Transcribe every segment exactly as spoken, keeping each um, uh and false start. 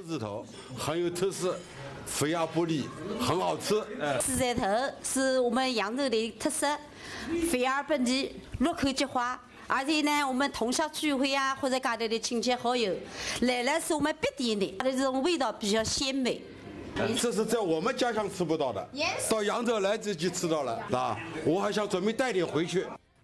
字头，很有特色，肥鸭玻璃很好吃。哎， 狮子头是我们扬州的特色，肥鸭本地，入口即化。而且呢，我们同乡聚会啊，或者家里的亲戚好友来了，是我们必点的，它的这种味道比较鲜美。 这是在我们家乡吃不到的，到扬州来自己吃到了，啊！我还想准备带点回去。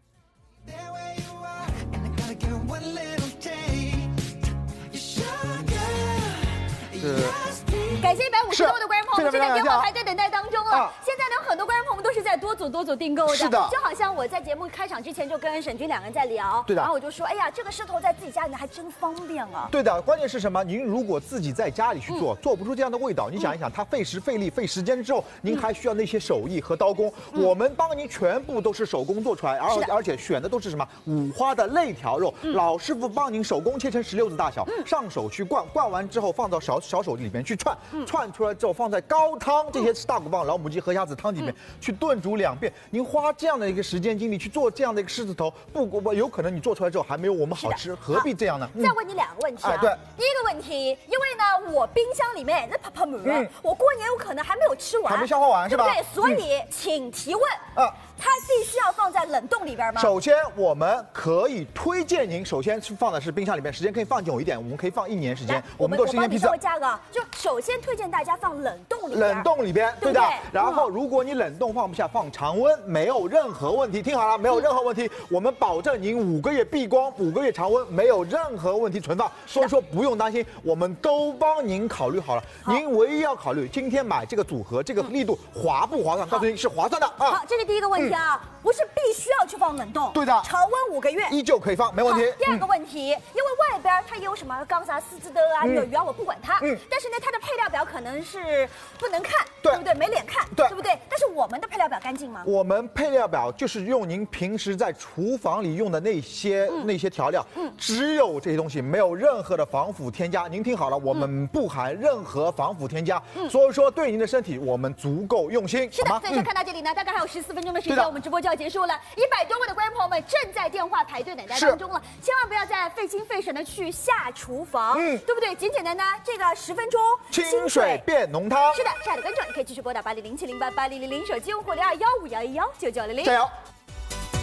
是。 感谢一百五十多位的观众朋友们，正在电话排队等待当中了。 啊、 现在呢，很多观众朋友们都是在多组多组订购的。 是的， 就好像我在节目开场之前就跟沈军两个人在聊， 对的。 然后我就说，哎呀，这个狮头在自己家里面还真方便啊。 对的，关键是什么？您如果自己在家里去做，嗯、做不出这样的味道。你想一想，它费时费力费时间之后，您还需要那些手艺和刀工。嗯、我们帮您全部都是手工做出来，而而且选的都是什么五花的肋条肉，嗯、老师傅帮您手工切成石榴子大小，嗯、上手去灌，灌完之后放到小小手里面去串，嗯、串出来之后。 放在高汤这些大骨棒、老母鸡、河虾子汤里面、嗯、去炖煮两遍，您花这样的一个时间精力去做这样的一个狮子头，不不有可能你做出来之后还没有我们好吃，何必这样呢？ 嗯、再问你两个问题啊， 哎、对， 第一个问题，因为呢我冰箱里面那泡泡馍，嗯、我过年有可能还没有吃完， 还没消化完是吧？ 对，所以、嗯、请提问啊。 它必须要放在冷冻里边吗？ 首先，我们可以推荐您，首先是放的是冰箱里面，时间可以放久一点，我们可以放一年时间。 我们都是一年批次。 稍微加个，就首先推荐大家放冷冻里边。 冷冻里边， 对的。 然后，如果你冷冻放不下，放常温没有任何问题。听好了，没有任何问题，我们保证您五个月闭光，五个月常温，没有任何问题存放。所以说不用担心，我们都帮您考虑好了。您唯一要考虑，今天买这个组合，这个力度划不划算？告诉您是划算的啊。 好，这是第一个问题啊，不是。 必须要去放冷冻， 对的， 常温五个月依旧可以放，没问题。 第二个问题，嗯、因为外边它也有什么钢啥狮子的啊、鸟鱼啊，我不管它，嗯，但是呢，它的配料表可能是不能看，对, 对不对？没脸看， 对， 对不对？但是我们的配料表干净吗？ 我们配料表就是用您平时在厨房里用的那些、嗯、那些调料，嗯，只有这些东西，没有任何的防腐添加。您听好了，我们不含任何防腐添加，嗯，所以说对您的身体我们足够用心。 是的，所以说看到这里呢，大概还有十四分钟的时间，我们直播就要结束了，一百多。 的观众朋友们正在电话排队等待当中了，千万不要再费心费神的去下厨房，嗯，对不对？简简单单，这个十分钟， 清水变浓汤。 是的，亲爱的观众，你可以继续拨打八零零七零八八零零零，手机用户零二幺五幺一幺九九零零。 加油！